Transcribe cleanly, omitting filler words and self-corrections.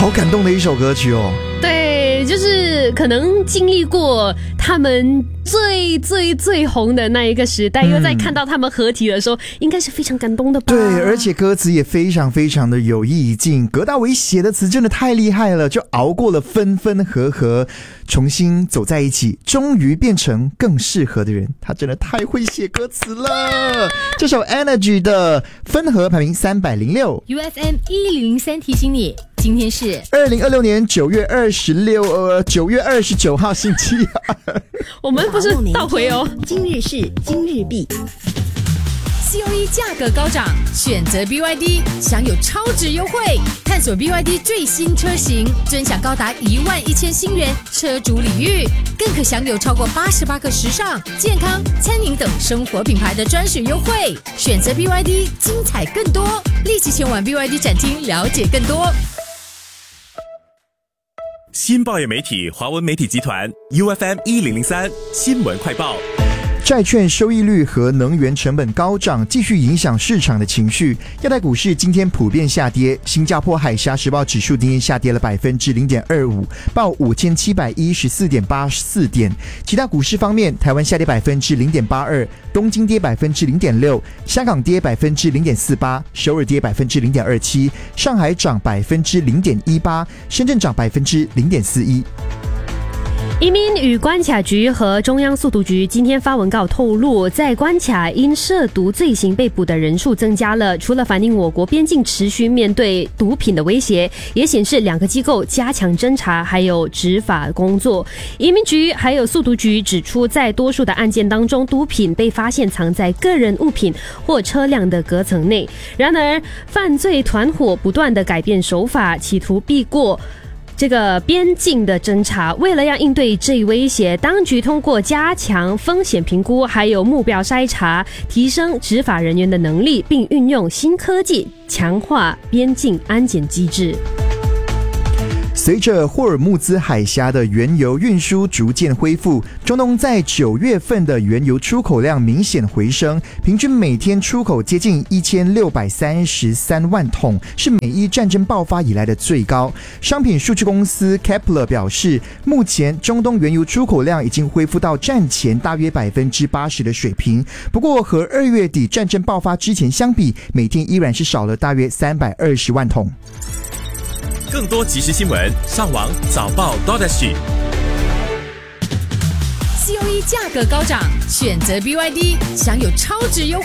好感动的一首歌曲哦。 对，就是可能经历过他们最红的那一个时代，又在看到他们合体的时候，应该是非常感动的吧？ 对，而且歌词也非常非常的有意境，葛大为写的词真的太厉害了，就熬过了分分合合，重新走在一起，终于变成更适合的人。他真的太会写歌词了。这首 Energy 的分合排名306。 UFM 1003提醒你，今天是 2026年9月29号星期二。 我们不是倒回哦。 今日事今日毕。 COE 价格高涨，选择 BYD 享有超值优惠，探索 BYD 最新车型，尊享高达11000新元车主礼遇，更可享有超过88个时尚、健康、餐饮等生活品牌的专属优惠。选择 BYD， 精彩更多，立即前往 BYD 展厅了解更多。 新报业媒体华文媒体集团 UFM 1003新闻快报。 债券收益率和能源成本高涨，继续影响市场的情绪。亚太股市今天普遍下跌，新加坡海峡时报指数今天下跌了 0.25%， 报 5714.84 点。其他股市方面，台湾下跌 0.82%， 东京跌 0.6%， 香港跌 0.48%， 首尔跌 0.27%， 上海涨 0.18%， 深圳涨 0.41%。 移民与关卡局和中央速读局今天发文告透露，在关卡因涉毒罪行被捕的人数增加了，除了反映我国边境持续面对毒品的威胁，也显示两个机构加强侦查还有执法工作。移民局还有速读局指出，在多数的案件当中，毒品被发现藏在个人物品或车辆的隔层内。然而，犯罪团伙不断的改变手法，企图避过这个边境的侦查。为了要应对这一威胁，当局通过加强风险评估还有目标筛查，提升执法人员的能力，并运用新科技强化边境安检机制。 随着霍尔木兹海峡的原油运输逐渐恢复，中东在9月份的原油出口量明显回升，平均每天出口接近1633万桶，是美伊战争爆发以来的最高。商品数据公司 Kepler 表示，目前中东原油出口量已经恢复到战前大约 80% 的水平，不过和2月底战争爆发之前相比，每天依然是少了大约320万桶。 更多即时新闻，上网早报 .SG。 COE 价格高涨，选择 BYD 享有超值优惠。